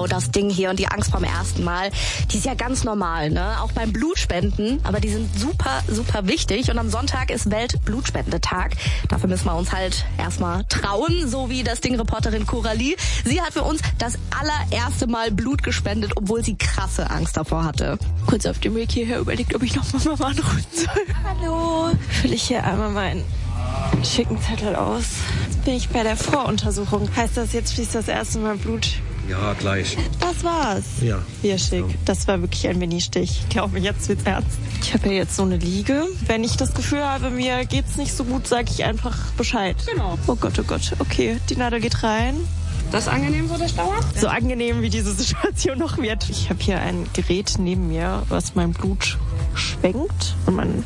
Genau, das Ding hier und die Angst vorm ersten Mal, die ist ja ganz normal, ne? Auch beim Blutspenden, aber die sind super, super wichtig. Und am Sonntag ist Weltblutspendetag. Dafür müssen wir uns halt erstmal trauen, so wie das Ding-Reporterin Coralie. Sie hat für uns das allererste Mal Blut gespendet, obwohl sie krasse Angst davor hatte. Kurz auf dem Weg hierher überlegt, ob ich noch mal Mama anrufen soll. Hallo, fülle ich hier einmal meinen schicken Zettel aus. Jetzt bin ich bei der Voruntersuchung. Heißt das, jetzt fließt das erste Mal Blut? Ja, gleich. Das war's. Ja. Wie schick. Das war wirklich ein Mini-Stich. Ich glaube, jetzt wird's ernst. Ich habe ja jetzt so eine Liege. Wenn ich das Gefühl habe, mir geht's nicht so gut, sage ich einfach Bescheid. Genau. Oh Gott, oh Gott. Okay, die Nadel geht rein. Das ist angenehm, so der Dauer? So angenehm, wie diese Situation noch wird. Ich habe hier ein Gerät neben mir, was mein Blut schwenkt und man